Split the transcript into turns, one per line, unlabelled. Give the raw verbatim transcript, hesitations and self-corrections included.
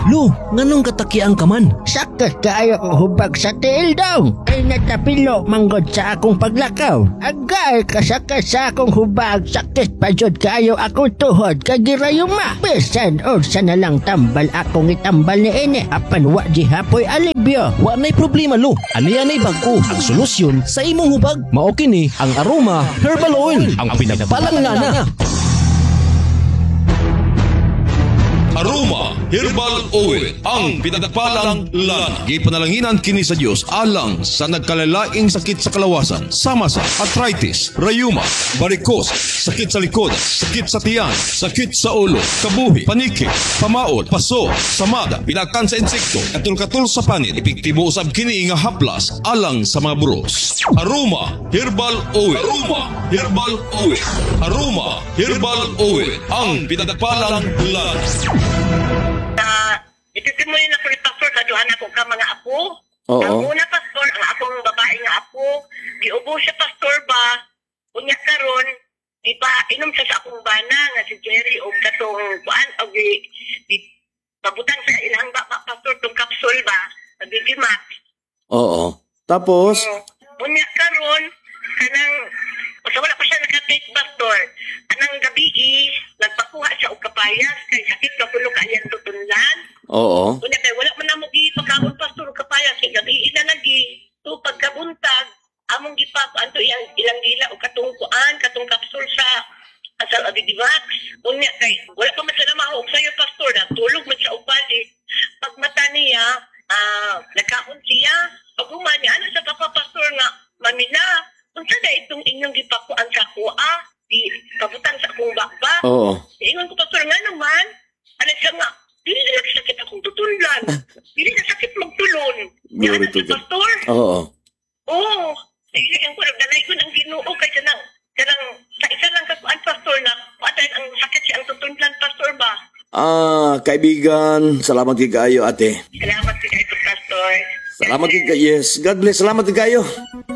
Lo, nganong katakian ka man?
Sakit kaayo ko hubag sa tiil daw. Ay natapilo manggod sa akong paglakaw. Agay kasakit sa akong hubag. Sakit pa jud kaayo akong tuhod kagirayuma. Bisan o sa nalang tambal akong itambal ni ini. Apan wa di hapoy alibyo.
Wa nay problema lo. Ani-anay bag-o ang solusyon sa imong hubag. Mao kini ang Aroma Herbal Oil, ang pinagpalangana.
Aroma Herbal Oil, ang pinagpalang lana. Gipanalanginan kini sa Dios alang sa nagkalalaing sakit sa kalawasan, sama sa arthritis, rayuma, varicose, sakit sa likod, sakit sa tiyan, sakit sa ulo, kabuhi, paniki, pamaod, paso, samada, pinakan sa insekto, katul-katul sa panit, epektibo usab kini nga haplas alang sa mga buros. Aroma Herbal Oil. Aroma Herbal Oil. Aroma Herbal Oil, ang pinagpalang lana.
Uh, Itutuloy na ko ni Pastor sa duhan ako ka mga apo.
Oo.
Ang una, Pastor, ang akong babae nga apo, giubo siya, Pastor ba, unya karon di ba, inom siya sa akong bana nga si Jerry o katong kuan o di, di pabutang sa ilang baba, Pastor, tong kapsul ba, nagigimat.
Oo. Tapos?
Um, unya karon kanang, o sa wala pa siya nakatake, Pastor, anang gabi, nagpakuha siya og kapayas, kay sakit na pulo kayang tutunlan.
Oo.
Unya kay wala man namo gi pagkaon, Pastor, og kapayas, kay gabi na lagi, to pagkabuntag, among gipakuan to iyang ilang dila o katong kuan, katong kapsul sa asal Abidivax. Unya kay wala pa man sila mahog sa'yo, Pastor, na tulog man siya og balik. Pag mata niya, ah, nagkaon siya, pag humani, ano sa papa, Pastor, nga, mamina, unsa na itong inyong gipakuan sa kuha, di kabutan sa akong bakba.
Oo.
Ingon ko, Pastor, nga naman, ano siya nga, dili na sakit akong tutunlan. Dili na sakit magtulon. Yan
Glory
ang
to God.
Pastor.
Oo.
Oo. Sige, ang kurang danay ko ng ginoo kay kanang kanang sa isa lang kakuan, Pastor, na patay ang sakit siya ang tutunlan, Pastor ba?
Ah, kaibigan, salamat kay kayo, ate.
Salamat sa kayo, Pastor.
Salamat kay kayo. Yes, God bless. Salamat kay kayo.